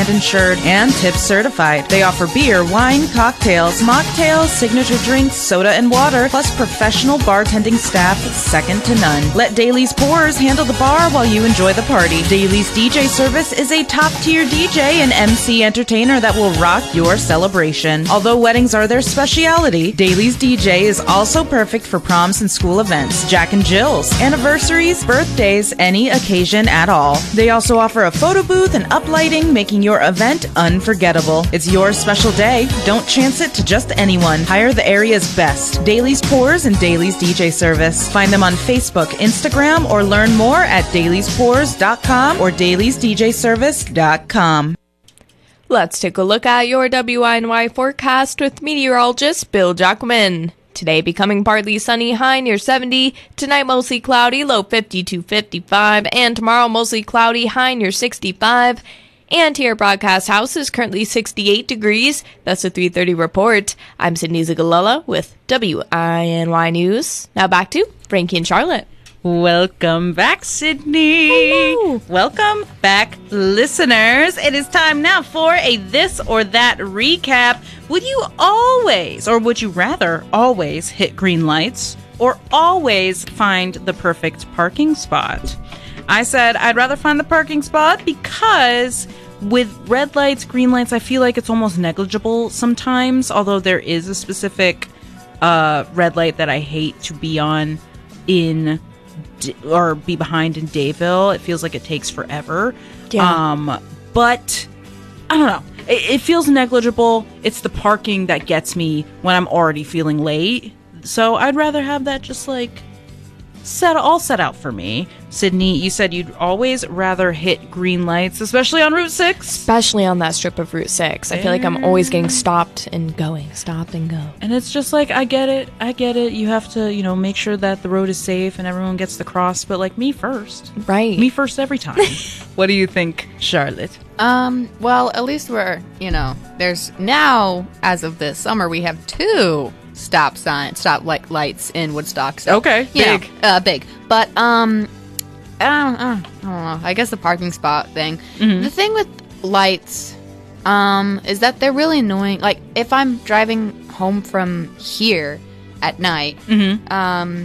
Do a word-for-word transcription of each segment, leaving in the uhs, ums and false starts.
and insured, and tip certified. They offer beer, wine, cocktails, mocktails, signature drinks, soda, and water, plus professional bartending staff second to none. Let Daly's Pours handle the bar while you enjoy the party. Daly's D J service is a top-tier D J and M C entertainer that will rock your celebration. Although weddings are their specialty, Daly's D J is also perfect for proms and school events, Jack and Jill's, anniversaries, birthdays, any occasion at all. They also offer a photo booth and uplighting, making your event unforgettable. It's your special day. Don't chance it to just anyone. Hire the area's best. Daly's Pours and Daly's D J service. Find them on Facebook, Instagram, or learn more at dailies pours dot com or dailies d j service dot com. Let's take a look at your W I N Y forecast with meteorologist Bill Jackman. Today becoming partly sunny, high near seventy. Tonight mostly cloudy, low fifty to fifty-five. And tomorrow mostly cloudy, high near sixty-five. And here at Broadcast House is currently sixty-eight degrees. That's a three thirty report. I'm Sydney Zagalala with W I N Y News. Now back to Frankie and Charlotte. Welcome back, Sydney. Hello. Welcome back, listeners. It is time now for a This or That recap. Would you always, or would you rather always hit green lights or always find the perfect parking spot? I said I'd rather find the parking spot because with red lights, green lights, I feel like it's almost negligible sometimes, although there is a specific uh, red light that I hate to be on in or be behind in Dayville. It feels like it takes forever. Yeah. Um, but I don't know. It, it feels negligible. It's the parking that gets me when I'm already feeling late. So I'd rather have that just like set all set out for me. Sydney, you said you'd always rather hit green lights, especially on Route six. Especially on that strip of Route six. I feel like I'm always getting stopped and going. Stop and go. And it's just like, I get it. I get it. You have to, you know, make sure that the road is safe and everyone gets to cross. But like me first. Right. Me first every time. What do you think, Charlotte? Um, well, at least we're, you know, there's now, as of this summer, we have two stop signs, stop like lights in Woodstock. So, okay, you big. know, uh, big. But, um, I don't, I don't, I don't know. I guess the parking spot thing. Mm-hmm. The thing with lights, um, is that they're really annoying. Like, if I'm driving home from here at night, Mm-hmm. um,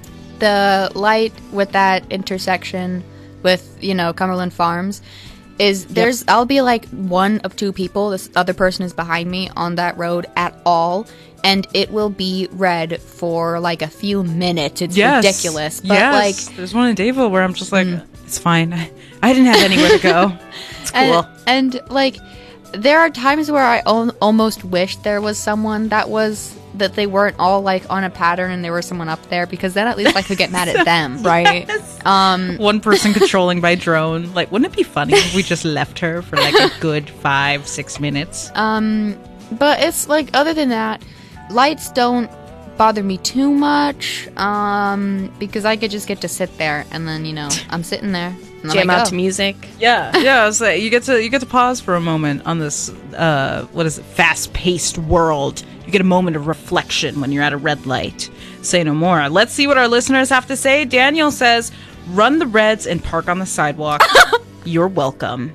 the light with that intersection with, you know, Cumberland Farms is there's, yep. I'll be like one of two people, this other person is behind me on that road at all, and it will be red for like a few minutes. It's yes. ridiculous. But yes. like, there's one in Dayville where I'm just like, mm. it's fine. I, I didn't have anywhere to go. It's cool. And, and like, there are times where I al- almost wish there was someone that was, that they weren't all like on a pattern and there was someone up there, because then at least I could get mad at them. Right. Yes. Um, one person controlling by drone. Like, wouldn't it be funny if we just left her for like a good five, six minutes? Um, but it's like, other than that, lights don't bother me too much, um, because I could just get to sit there and then, you know, I'm sitting there. And Jam out to music. Yeah, yeah. It's like you get to you get to pause for a moment on this uh, what is it? Fast-paced world. You get a moment of reflection when you're at a red light. Say no more. Let's see what our listeners have to say. Daniel says, "Run the reds and park on the sidewalk." You're welcome.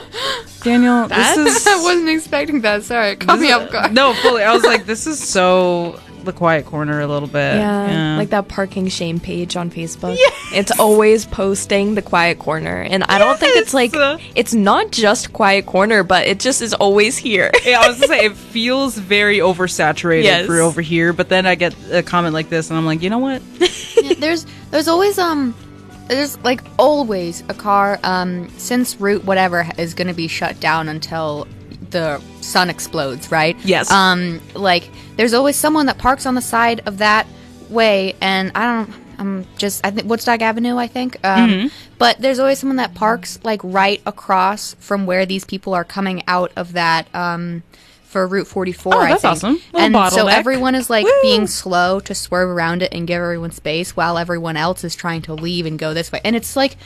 Daniel, That? this is I wasn't expecting that. Sorry, it caught me off guard. No, fully. I was like, this is so the quiet corner a little bit. Yeah, Yeah. like that parking shame page on Facebook. Yes. It's always posting the quiet corner. And I don't think it's like, Yes. it's not just quiet corner, but it just is always here. Yeah, I was gonna say, it feels very oversaturated Yes. for over here, but then I get a comment like this and I'm like, you know what? Yeah, there's there's always um there's like always a car um since Route whatever is going to be shut down until the sun explodes, right? Yes. Um like there's always someone that parks on the side of that way, and I don't I'm just I think Woodstock Avenue, I think. Um Mm-hmm. but there's always someone that parks like right across from where these people are coming out of that um for Route forty-four, Oh, I that's think. awesome. Little And so bottleneck. everyone is like Woo. being slow to swerve around it and give everyone space while everyone else is trying to leave and go this way. And it's like,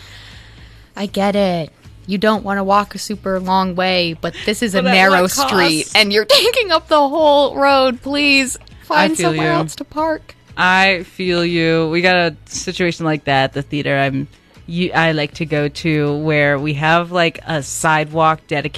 I get it. You don't want to walk a super long way, but this is a But at narrow what cost? street and you're taking up the whole road. Please find feel somewhere you. else to park. I feel you. We got a situation like that at the theater I'm you I like to go to where we have like a sidewalk dedicated